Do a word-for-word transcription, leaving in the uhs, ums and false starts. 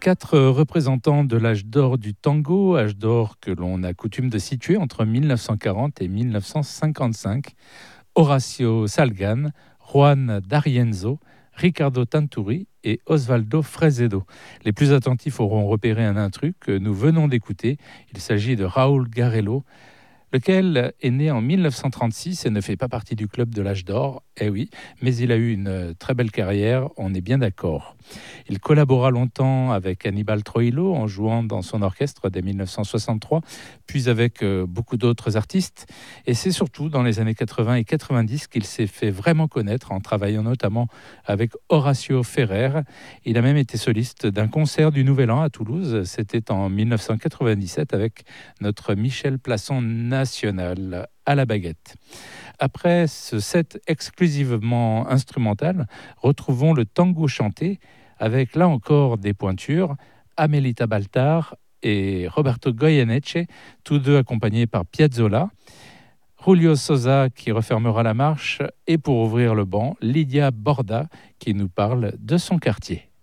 Quatre représentants de l'âge d'or du tango, âge d'or que l'on a coutume de situer entre mille neuf cent quarante et mille neuf cent cinquante-cinq. Horacio Salgan, Juan D'Arienzo, Ricardo Tanturi et Osvaldo Fresedo. Les plus attentifs auront repéré un intrus que nous venons d'écouter. Il s'agit de Raúl Garello, lequel est né en mille neuf cent trente-six et ne fait pas partie du club de l'âge d'or, eh oui, mais il a eu une très belle carrière, on est bien d'accord. Il collabora longtemps avec Aníbal Troilo en jouant dans son orchestre dès mille neuf cent soixante-trois, puis avec euh, beaucoup d'autres artistes. Et c'est surtout dans les années quatre-vingts et quatre-vingt-dix qu'il s'est fait vraiment connaître en travaillant notamment avec Horacio Ferrer. Il a même été soliste d'un concert du Nouvel An à Toulouse. C'était en mille neuf cent quatre-vingt-dix-sept avec notre Michel Plasson national à la baguette. Après ce set exclusivement instrumental, retrouvons le tango chanté avec là encore des pointures, Amelita Baltar et Roberto Goyeneche, tous deux accompagnés par Piazzolla, Julio Sosa qui refermera la marche et pour ouvrir le banc, Lydia Borda qui nous parle de son quartier.